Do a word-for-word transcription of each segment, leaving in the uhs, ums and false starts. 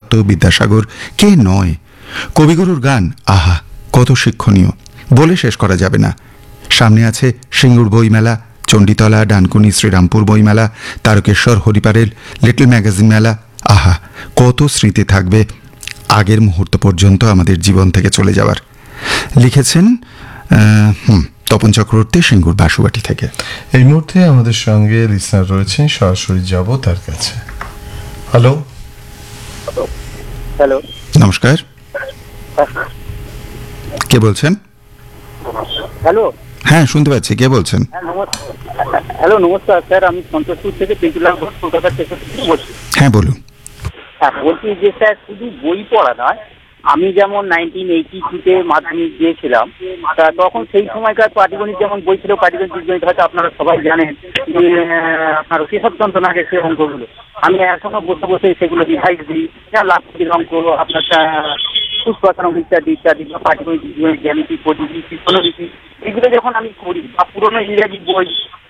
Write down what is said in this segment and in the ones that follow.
দত্ত, বিদ্যাসাগর, কে নয়? কবিগুরুর গান আহা কত শিক্ষণীয়, বলে শেষ করা যাবে না। সামনে আছে সিঙ্গুর বইমেলা, চণ্ডীতলা, ডানকুনি, শ্রীরামপুর বইমেলা, তারকেশ্বর, হরিপারের লিটল ম্যাগাজিন মেলা। আহা কত স্মৃতি থাকবে আগের মুহূর্ত পর্যন্ত আমাদের জীবন থেকে চলে যাওয়ার। লিখেছেন হুম তপন চক্রবর্তী, সিঙ্গুর বাসুবাটি থেকে। এই মুহূর্তে আমাদের সঙ্গে লিসনার রয়েছেন, সরাসরি যাব তার কাছে। হ্যালো হ্যালো, নমস্কার, কে বলছেন? হ্যালো, হ্যাঁ শুনতে পাচ্ছি, কে বলছেন? হ্যালো নমস্কার স্যার, আমি সন্তোষপুর থেকে পেন্টুলাল ঘোষ কলকাতা থেকে বলছি। হ্যাঁ বলুন। হ্যাঁ বলছি যে স্যার শুধু বই পড়া নয়, আমি যেমন নাইনটিন এইটি টুতে মাধ্যমিক দিয়েছিলাম, তা তখন সেই সময়কার পাটিগণিত যেমন বই ছিল, পাটিগণিত বীজগণিত হয়তো আপনারা সবাই জানেন যে আপনার কেশবচন্দ্র নাগের সেই অঙ্কগুলো আমি এখনো বসে বসে সেগুলো রিভাইজ দিই। লাভের অঙ্ক, আপনার পুষ্পাচার অঙ্ক ইত্যাদি ইত্যাদি, পাটিগণিত বীজগণিত, জ্যামিতি, পদ্ধতি, ত্রিকোণমিতি, এগুলো যখন আমি করি, বা পুরোনো ইংরেজি বই,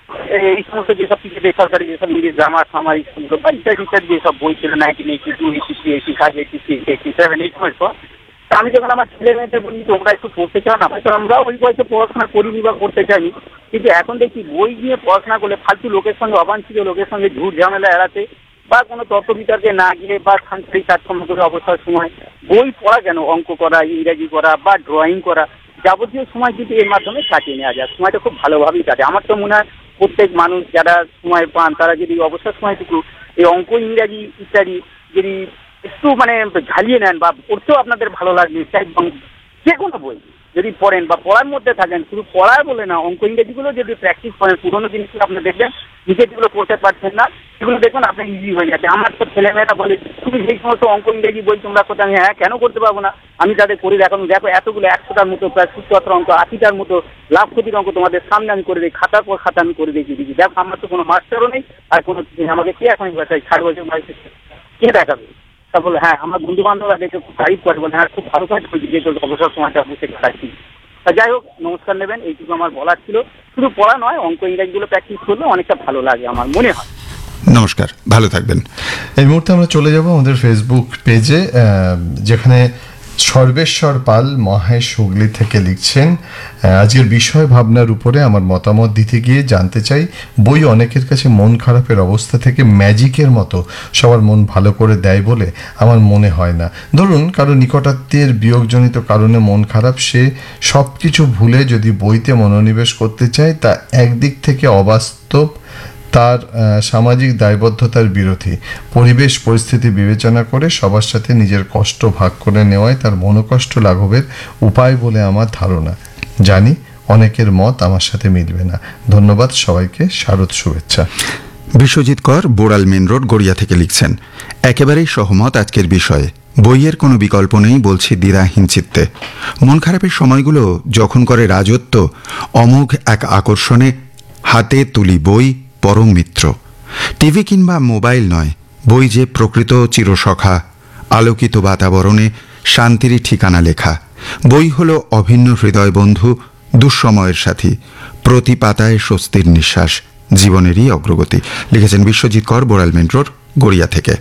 এই সমস্ত যেসব কিছু বেসরকারি যেসব ইংরেজি গ্রামার সামার স্কুলগুলো বা ইত্যাদি ইত্যাদি যেসব বই ছিল nineteen eighty two, eighty three, eighty five, eighty six, eighty seven, এই সময় পর আমি যখন আমার ছেলে মেয়েদের বলি তোমরা একটু পড়তে চাও না, হয়তো আমরা ওই বয়সে পড়াশোনা করিনি বা করতে চাইনি, কিন্তু এখন দেখি বই নিয়ে পড়াশোনা করলে ফালতু লোকের সঙ্গে, অবাঞ্ছিত লোকের সঙ্গে ঝুট ঝামেলা এড়াতে বা কোনো তর্ক বিতর্কে না গিয়ে বা সাংসারিক কাজকর্ম করে অবসর সময় বই পড়া, কেন অঙ্ক করা, ইংরাজি করা বা ড্রয়িং করা, যাবতীয় সময় যদি এর মাধ্যমে কাটিয়ে নেওয়া যায়, সময়টা খুব ভালোভাবেই কাটে। আমার তো মনে হয় প্রত্যেক মানুষ যারা সময় পান তারা যদি অবসর সময়টুকু এই অঙ্ক, ইংরাজি ইত্যাদি যদি একটু মানে ঝালিয়ে নেন বা পড়তেও আপনাদের ভালো লাগবে, চাই যে কোনো বই যদি পড়েন বা পড়ার মধ্যে থাকেন, শুধু পড়ার বলে না, অঙ্ক ইংরেজিগুলো যদি প্র্যাকটিস করেন, পুরোনো জিনিসগুলো আপনি দেখবেন নিজে যেগুলো পড়তে পারছেন না সেগুলো দেখবেন আপনার ইজি হয়ে যাচ্ছে। আমার তো ছেলেমেয়েরা বলে তুমি সেই সমস্ত অঙ্ক ইংরেজি বই তোমরা কোথাও, আমি হ্যাঁ কেন করতে পারবো না, আমি তাদের করি দেখানো, দেখো এতগুলো একশোটার মতো প্রায় সূত্র অঙ্ক, আশিটার মতো লাভ ক্ষতির অঙ্ক তোমাদের সামনে আমি করে দিই, খাতার পর খাতা আমি করে দেখিয়ে দিচ্ছি। দেখো আমার তো কোনো মাস্টারও নেই আর কোনো আমাকে কে এখন বাসায় ষাট বছর বয়সে কে দেখাবে? তা বলে হ্যাঁ আমার বন্ধু বান্ধবরা দেখে খুব তারিফ করে, বলে হ্যাঁ খুব ভালো কাজ করছি যে অবসর সময়টা বসে কাটাচ্ছি। তা যাই হোক, নমস্কার নেবেন, এইটুকু আমার বলার ছিল। শুধু পড়া নয়, অঙ্ক ইংরাজিগুলো প্র্যাকটিস করলে অনেকটা ভালো লাগে আমার মনে হয়। নমস্কার, ভালো থাকবেন। এই মুহূর্তে আমরা চলে যাব আমাদের ফেসবুক পেজে, যেখানে সর্বেশ্বর পাল মহেশ হুগলি থেকে লিখছেন, আজকের বিষয় ভাবনার উপরে আমার মতামত দিতে গিয়ে জানতে চাই, বই অনেকের কাছে মন খারাপের অবস্থা থেকে ম্যাজিকের মতো সবার মন ভালো করে দেয় বলে আমার মনে হয় না। ধরুন কারো নিকটাত্মীয়ের বিয়োগজনিত কারণে মন খারাপ, সে সব কিছু ভুলে যদি বইতে মনোনিবেশ করতে চায়, তা একদিক থেকে অবাস্তব, তার সামাজিক দায়বদ্ধতার বিরোধী। পরিবেশ পরিস্থিতি বিবেচনা করে সবার সাথে নিজের কষ্ট ভাগ করে নেওয়াই তার মনোকষ্ট লাঘবের উপায় বলে আমার ধারণা। জানি অনেকের মত আমার সাথে মিলবে না। ধন্যবাদ সবাইকে, শারদ শুভেচ্ছা। বিশ্বজিৎ কর বোড়াল মেন রোড, গড়িয়া থেকে লিখছেন, একেবারেই সহমত আজকের বিষয়ে, বইয়ের কোনো বিকল্প নেই, বলছি দ্বিধাহীন চিত্তে। মন খারাপের সময়গুলো যখন করে রাজত্ব, অমোঘ এক আকর্ষণে হাতে তুলি বই, পরম মিত্র। টিভি কিংবা মোবাইল নয়, বই যে প্রকৃত চিরসখা, আলোকিত বাতাবরণে শান্তির ঠিকানা লেখা। বই হল অভিন্ন হৃদয় বন্ধু, দুঃসময়ের সাথী, প্রতি পাতায় স্বস্তির নিঃশ্বাস, জীবনেরই অগ্রগতি। লিখেছেন বিশ্বজিৎ কর, বোড়াল মেন রোড, গড়িয়া থেকে।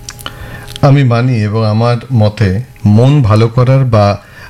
আমি মানি এবং আমার মতে মন ভালো করার বা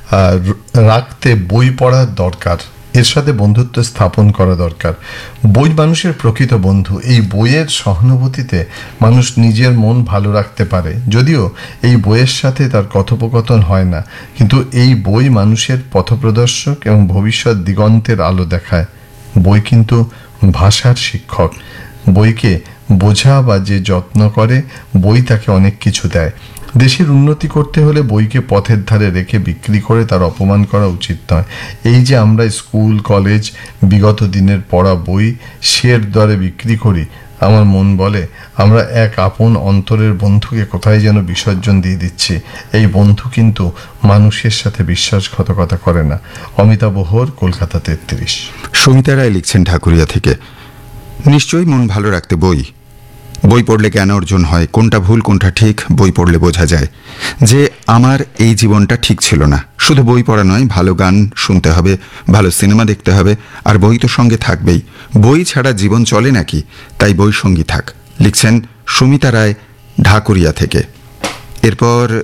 রাখতে বই পড়ার দরকার, এর সাথে বন্ধুত্ব স্থাপন করা দরকার। বই মানুষের প্রকৃত বন্ধু। এই বইয়ের সহানুভূতিতে মানুষ নিজের মন ভালো রাখতে পারে, যদিও এই বইয়ের সাথে তার কথোপকথন হয় না, কিন্তু এই বই মানুষের পথপ্রদর্শক এবং ভবিষ্যৎ দিগন্তের আলো দেখায়। বই কিন্তু ভাষার শিক্ষক। বইকে বোঝা বা যে যত্ন করে, বই তাকে অনেক কিছু দেয়। দেশের উন্নতি করতে হলে বইকে পথের ধারে রেখে বিক্রি করে তার অপমান করা উচিত নয়। এই যে আমরা স্কুল কলেজ বিগত দিনের পড়া বই শের দরে বিক্রি করি, আমার মন বলে আমরা এক আপন অন্তরের বন্ধুকে কোথায় যেন বিসর্জন দিয়ে দিচ্ছি। এই বন্ধু কিন্তু মানুষের সাথে বিশ্বাসঘাতকতা করে না। অমিতাভ বোহর, কলকাতা তেত্রিশ। সুমিতা রায় লিখছেন ঠাকুরিয়া থেকে, নিশ্চয়ই মন ভালো রাখতে বই। বই পড়লে জ্ঞান অর্জন হয়, কোনটা ভুল কোনটা ঠিক বই পড়লে বোঝা যায় যে আমার এই জীবনটা ঠিক ছিল না। শুধু বই পড়া নয়, ভালো গান শুনতে হবে, ভালো সিনেমা দেখতে হবে, আর বই তো সঙ্গে থাকবেই। বই ছাড়া জীবন চলে নাকি? তাই বই সঙ্গী থাক। লিখছেন সুমিতা রায়, ঢাকুরিয়া থেকে। এরপর